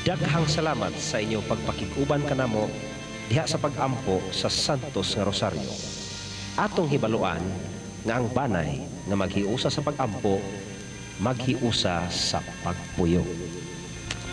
Daghang salamat sa inyong pagpakig-uban kanamo diha sa pag-ampo sa Santos nga Rosaryo. Atong hibaluan nga ang banay nga maghiusa sa pag-ampo, maghiusa sa pagpuyo.